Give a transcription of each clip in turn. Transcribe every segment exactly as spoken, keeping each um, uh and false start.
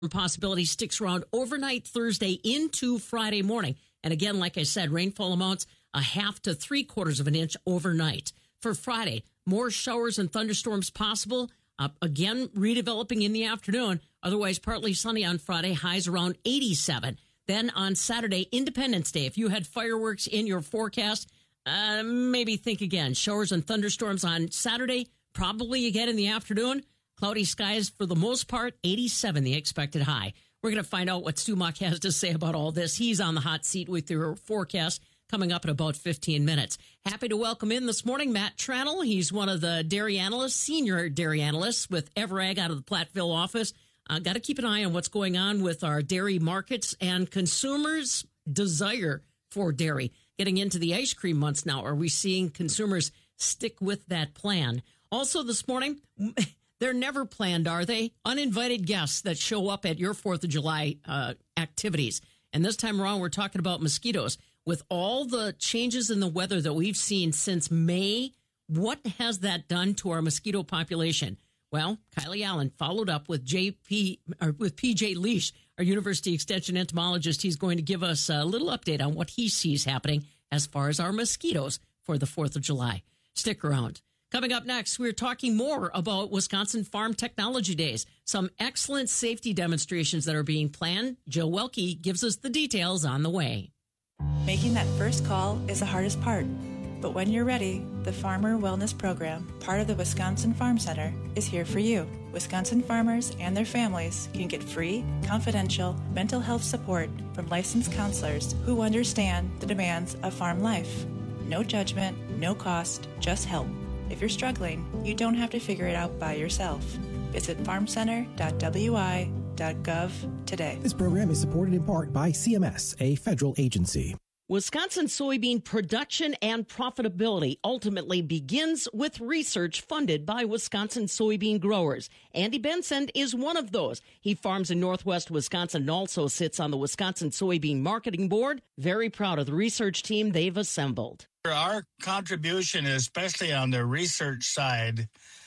Possibility sticks around overnight Thursday into Friday morning. And again, like I said, rainfall amounts a half to three quarters of an inch overnight. For Friday, more showers and thunderstorms possible. Uh, again, redeveloping in the afternoon. Otherwise, partly sunny on Friday, highs around eighty-seven. Then on Saturday, Independence Day, if you had fireworks in your forecast, uh, maybe think again. Showers and thunderstorms on Saturday, probably again in the afternoon. Cloudy skies for the most part, eighty-seven the expected high. We're going to find out what Stu Muck has to say about all this. He's on the hot seat with your forecast coming up in about fifteen minutes. Happy to welcome in this morning Matt Tranel. He's one of the dairy analysts, senior dairy analysts with Everag out of the Platteville office. Uh, got to keep an eye on what's going on with our dairy markets and consumers' desire for dairy. Getting into the ice cream months now, are we seeing consumers stick with that plan? Also this morning, they're never planned, are they? Uninvited guests that show up at your fourth of July uh, activities. And this time around, we're talking about mosquitoes. With all the changes in the weather that we've seen since May, what has that done to our mosquito population? Well, Kylie Allen followed up with J P or with P J Leash, our University Extension entomologist. He's going to give us a little update on what he sees happening as far as our mosquitoes for the fourth of July. Stick around. Coming up next, we're talking more about Wisconsin Farm Technology Days. Some excellent safety demonstrations that are being planned. Jill Welke gives us the details on the way. Making that first call is the hardest part. But when you're ready, the Farmer Wellness Program, part of the Wisconsin Farm Center, is here for you. Wisconsin farmers and their families can get free, confidential mental health support from licensed counselors who understand the demands of farm life. No judgment, no cost, just help. If you're struggling, you don't have to figure it out by yourself. Visit farm center dot w i dot gov today. This program is supported in part by C M S, a federal agency. Wisconsin soybean production and profitability ultimately begins with research funded by Wisconsin soybean growers. Andy Benson is one of those. He farms in northwest Wisconsin and also sits on the Wisconsin Soybean Marketing Board. Very proud of the research team they've assembled. Our contribution, especially on the research side,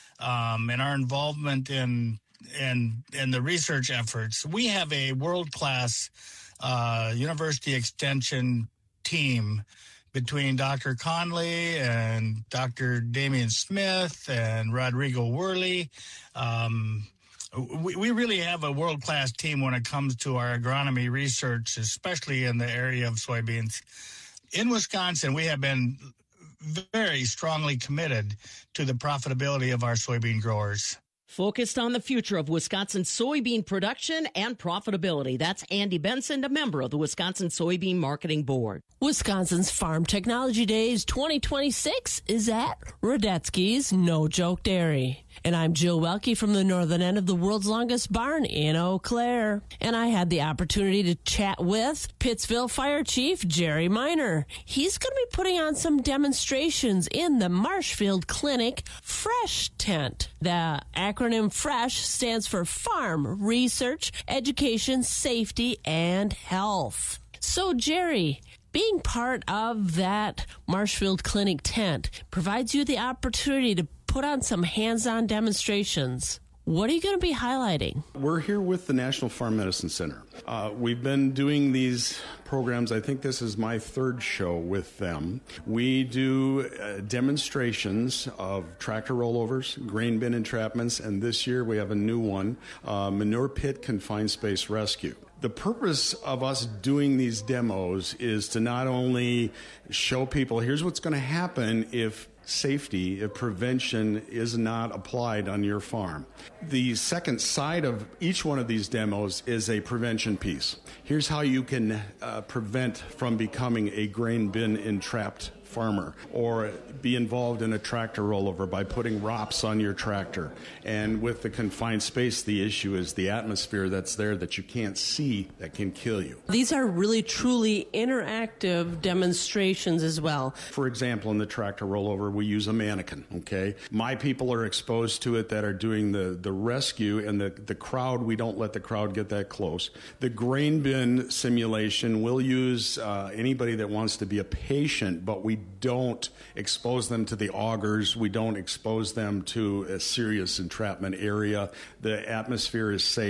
um, and our involvement in in in the research efforts, we have a world-class uh, university extension team between Doctor Conley and Doctor Damian Smith and Rodrigo Worley. Um, we, we really have a world-class team when it comes to our agronomy research, especially in the area of soybeans. In Wisconsin, we have been very strongly committed to the profitability of our soybean growers. Focused on the future of Wisconsin soybean production and profitability. That's Andy Benson, a member of the Wisconsin Soybean Marketing Board. Wisconsin's Farm Technology Days twenty twenty-six is at Radetzky's No Joke Dairy. And I'm Jill Welke from the northern end of the world's longest barn in Eau Claire. And I had the opportunity to chat with Pittsville Fire Chief Jerry Miner. He's going to be putting on some demonstrations in the Marshfield Clinic Fresh Tent. The acronym FRESH stands for Farm Research, Education, Safety, and Health. So, Jerry, being part of that Marshfield Clinic tent provides you the opportunity to put on some hands-on demonstrations. What are you going to be highlighting? We're here with the National Farm Medicine Center. Uh, we've been doing these programs. I think this is my third show with them. We do uh, demonstrations of tractor rollovers, grain bin entrapments, and this year we have a new one, uh, manure pit confined space rescue. The purpose of us doing these demos is to not only show people, here's what's going to happen if safety, if prevention is not applied on your farm. The second side of each one of these demos is a prevention piece. Here's how you can uh, prevent from becoming a grain bin entrapped farmer, or be involved in a tractor rollover by putting R O Ps on your tractor. And with the confined space, the issue is the atmosphere that's there that you can't see that can kill you. These are really truly interactive demonstrations as well. For example, in the tractor rollover, we use a mannequin, okay? My people are exposed to it that are doing the, the rescue, and the, the crowd, we don't let the crowd get that close. The grain bin simulation, we'll use uh, anybody that wants to be a patient, but we don't expose them to the augers. We don't expose them to a serious entrapment area. The atmosphere is safe.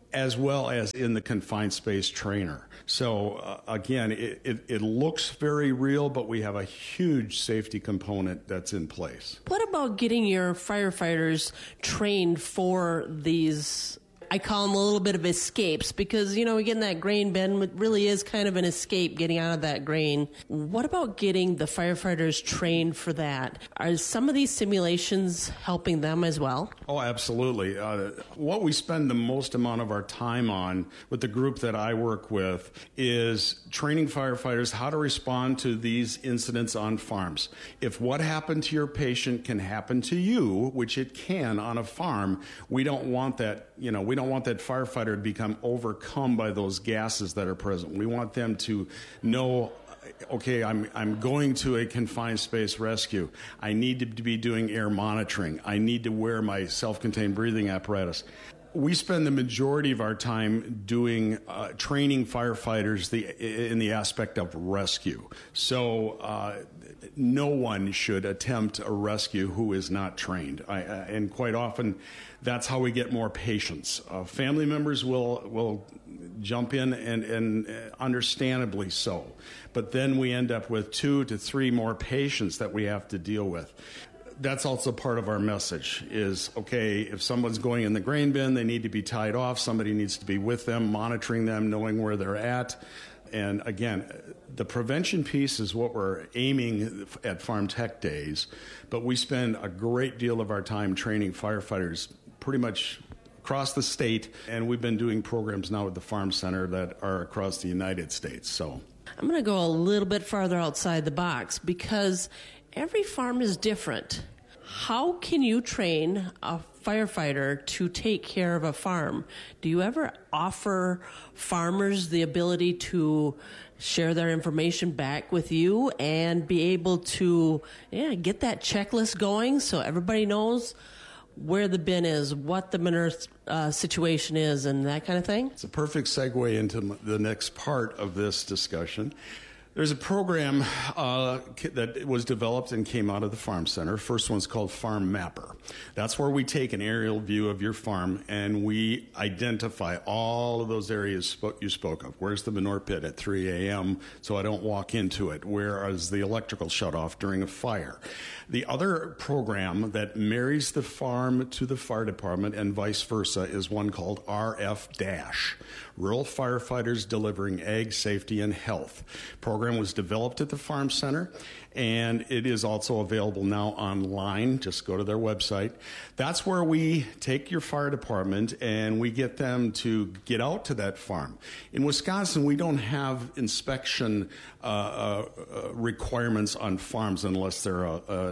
as well as in the confined space trainer. So uh, again, it, it, it looks very real, but we have a huge safety component that's in place. What about getting your firefighters trained for these, I call them a little bit of escapes, because, you know, we get in that grain bin, it really is kind of an escape getting out of that grain. What about getting the firefighters trained for that? Are some of these simulations helping them as well? Oh, absolutely. Uh, what we spend the most amount of our time on with the group that I work with is training firefighters how to respond to these incidents on farms. If what happened to your patient can happen to you, which it can on a farm, we don't want that, you know, we don't want that firefighter to become overcome by those gases that are present. We want them to know, okay, I'm I'm going to a confined space rescue. I need to be doing air monitoring. I need to wear my self-contained breathing apparatus. We spend the majority of our time doing uh, training firefighters the, in the aspect of rescue. So uh, no one should attempt a rescue who is not trained. I, uh, and quite often, that's how we get more patients. Uh, family members will will jump in, and, and understandably so. But then we end up with two to three more patients that we have to deal with. That's also part of our message is, okay, if someone's going in the grain bin, they need to be tied off. Somebody needs to be with them, monitoring them, knowing where they're at. And again, the prevention piece is what we're aiming at Farm Tech Days, but we spend a great deal of our time training firefighters pretty much across the state, and we've been doing programs now at the Farm Center that are across the United States. So I'm going to go a little bit farther outside the box because every farm is different. How can you train a firefighter to take care of a farm? Do you ever offer farmers the ability to share their information back with you and be able to yeah, get that checklist going so everybody knows where the bin is, what the manure uh, situation is, and that kind of thing? It's a perfect segue into the next part of this discussion. There's a program uh, that was developed and came out of the Farm Center. First one's called Farm Mapper. That's where we take an aerial view of your farm and we identify all of those areas you spoke of. Where's the manure pit at three a.m. so I don't walk into it? Where is the electrical shutoff during a fire? The other program that marries the farm to the fire department and vice versa is one called R F Dash, Rural Firefighters Delivering Ag Safety and Health. Program was developed at the Farm Center, and it is also available now online. Just go to their website. That's where we take your fire department and we get them to get out to that farm. In Wisconsin, we don't have inspection uh, uh, requirements on farms unless they're a, an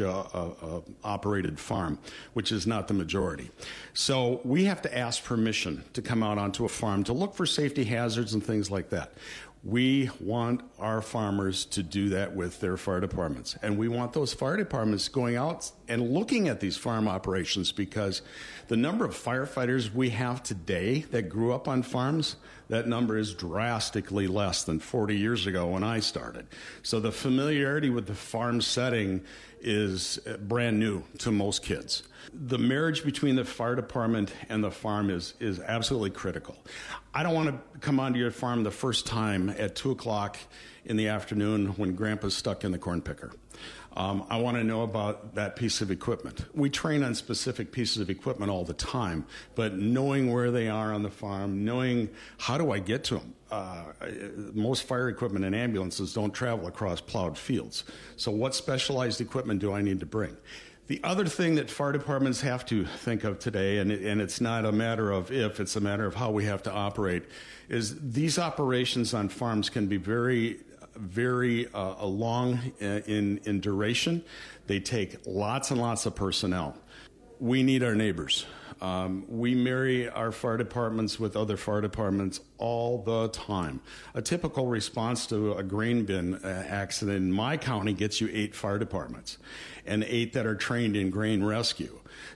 OSHA-operated uh, uh, farm, which is not the majority. So we have to ask permission to come out onto a farm to look for safety hazards and things like that. We want our farmers to do that with their fire departments. And we want those fire departments going out and looking at these farm operations, because the number of firefighters we have today that grew up on farms, that number is drastically less than forty years ago when I started. So the familiarity with the farm setting is brand new to most kids. The marriage between the fire department and the farm is, is absolutely critical. I don't want to come onto your farm the first time at two o'clock in the afternoon when Grandpa's stuck in the corn picker. Um, I want to know about that piece of equipment. We train on specific pieces of equipment all the time, but knowing where they are on the farm, knowing how do I get to them. Uh, most fire equipment and ambulances don't travel across plowed fields. So what specialized equipment do I need to bring? The other thing that fire departments have to think of today, and, it, and it's not a matter of if, it's a matter of how we have to operate, is these operations on farms can be very very uh, long in, in duration. They take lots and lots of personnel. We need our neighbors. Um, we marry our fire departments with other fire departments all the time. A typical response to a grain bin uh, accident in my county gets you eight fire departments and eight that are trained in grain rescue.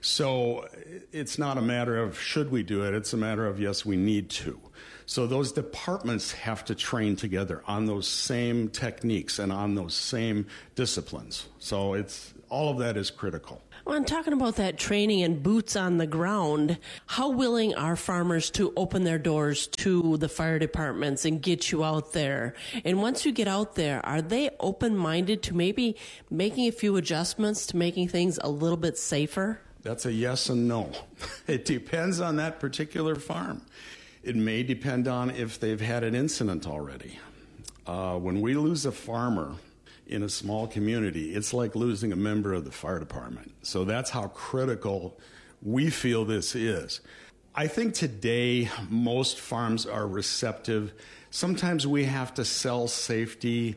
So it's not a matter of should we do it, it's a matter of yes, we need to. So those departments have to train together on those same techniques and on those same disciplines. So it's all of that is critical. Well, I'm talking about that training and boots on the ground. How willing are farmers to open their doors to the fire departments and get you out there? And once you get out there, are they open-minded to maybe making a few adjustments to making things a little bit safer? That's a yes and no. It depends on that particular farm. It may depend on if they've had an incident already. Uh, when we lose a farmer in a small community, it's like losing a member of the fire department. So that's how critical we feel this is. I think today most farms are receptive. Sometimes we have to sell safety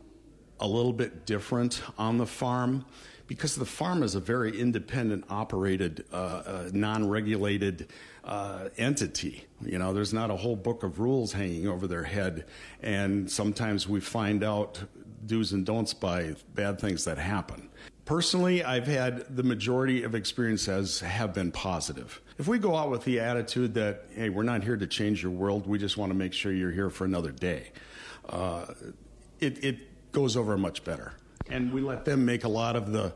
a little bit different on the farm because the farm is a very independent operated, uh, uh, non-regulated uh, entity. You know, there's not a whole book of rules hanging over their head, and sometimes we find out do's and don'ts by bad things that happen. Personally, I've had the majority of experiences have been positive. If we go out with the attitude that, hey, we're not here to change your world, we just want to make sure you're here for another day, uh, it, it goes over much better. And we let them make a lot of the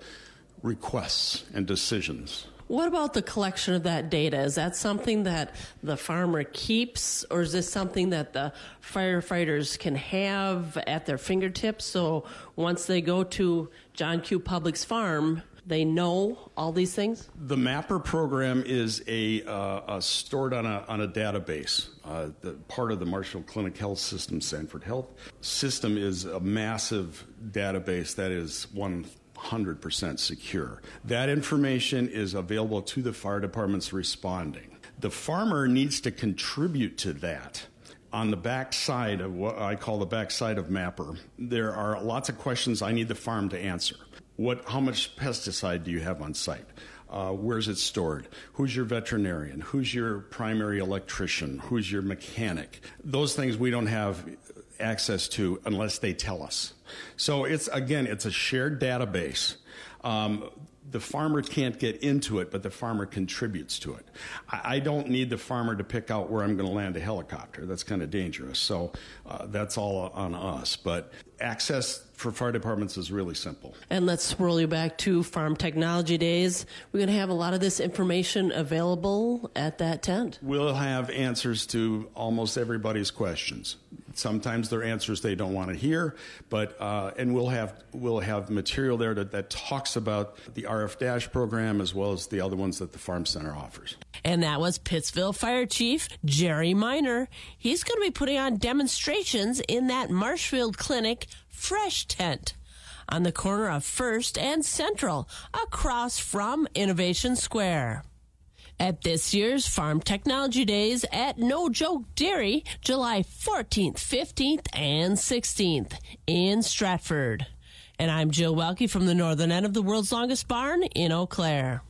requests and decisions. What about the collection of that data? Is that something that the farmer keeps, or is this something that the firefighters can have at their fingertips? So once they go to John Q. Public's farm, they know all these things? The MAPPER program is a, uh, a stored on a, on a database. Uh, the part of the Marshall Clinic Health System, Sanford Health System, is a massive database that is one hundred percent secure. That information is available to the fire departments responding. The farmer needs to contribute to that. On the back side of what I call the back side of MAPPER, there are lots of questions I need the farm to answer. What, how much pesticide do you have on site? Uh, where's it stored? Who's your veterinarian? Who's your primary electrician? Who's your mechanic? Those things we don't have access to unless they tell us. So it's, again, it's a shared database. Um, the farmer can't get into it, but the farmer contributes to it. I, I don't need the farmer to pick out where I'm going to land a helicopter. That's kind of dangerous. So uh, that's all on us. But access for fire departments is really simple. And let's swirl you back to Farm Technology Days. We're going to have a lot of this information available at that tent. We'll have answers to almost everybody's questions. Sometimes they're answers they don't want to hear, but uh, and we'll have we'll have material there that, that talks about the R F Dash program as well as the other ones that the Farm Center offers. And that was Pittsville Fire Chief Jerry Miner. He's going to be putting on demonstrations in that Marshfield Clinic Fresh Tent on the corner of First and Central, across from Innovation Square. At this year's Farm Technology Days at No Joke Dairy, July fourteenth, fifteenth, and sixteenth in Stratford. And I'm Jill Welke from the northern end of the world's longest barn in Eau Claire.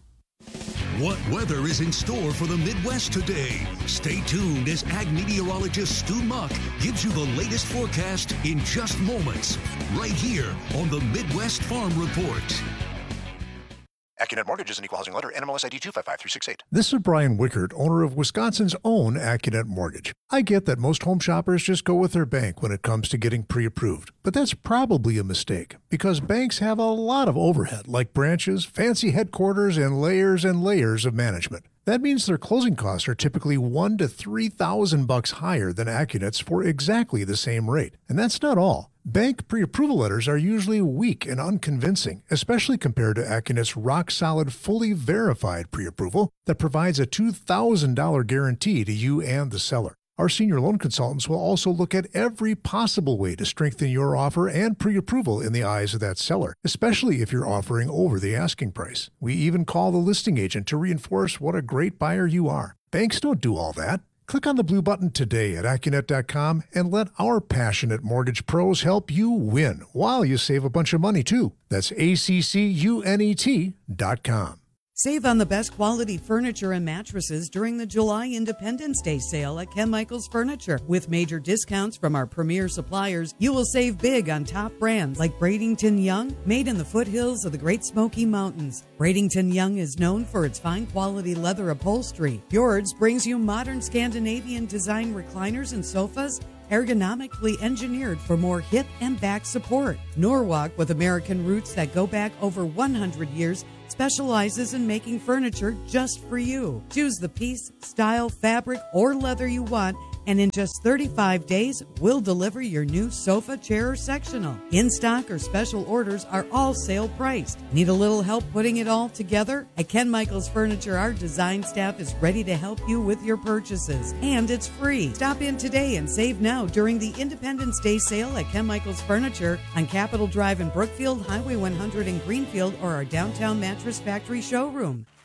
What weather is in store for the Midwest today? Stay tuned as ag meteorologist Stu Muck gives you the latest forecast in just moments, right here on the Midwest Farm Report. AccuNet Mortgage is an equal housing lender. N M L S I D two five five three six eight. This is Brian Wickert, owner of Wisconsin's own AccuNet Mortgage. I get that most home shoppers just go with their bank when it comes to getting pre-approved, but that's probably a mistake because banks have a lot of overhead, like branches, fancy headquarters, and layers and layers of management. That means their closing costs are typically one to three thousand bucks higher than AccuNet's for exactly the same rate. And that's not all. Bank pre-approval letters are usually weak and unconvincing, especially compared to AccuNet's rock-solid, fully verified pre-approval that provides a two thousand dollars guarantee to you and the seller. Our senior loan consultants will also look at every possible way to strengthen your offer and pre-approval in the eyes of that seller, especially if you're offering over the asking price. We even call the listing agent to reinforce what a great buyer you are. Banks don't do all that. Click on the blue button today at AccuNet dot com and let our passionate mortgage pros help you win while you save a bunch of money, too. That's A C C U N E T dot com. Save on the best quality furniture and mattresses during the July Independence Day sale at Ken Michaels Furniture. With major discounts from our premier suppliers, you will save big on top brands like Bradington Young, made in the foothills of the Great Smoky Mountains. Bradington Young is known for its fine quality leather upholstery. Fjords brings you modern Scandinavian design recliners and sofas. ergonomically engineered for more hip and back support. Norwalk, with American roots that go back over one hundred years, specializes in making furniture just for you. Choose the piece, style, fabric, or leather you want, and in just thirty-five days, we'll deliver your new sofa, chair, or sectional. In-stock or special orders are all sale priced. Need a little help putting it all together? At Ken Michaels Furniture, our design staff is ready to help you with your purchases, and it's free. Stop in today and save now during the Independence Day sale at Ken Michaels Furniture on Capitol Drive in Brookfield, Highway one hundred in Greenfield, or our downtown Mattress Factory showroom.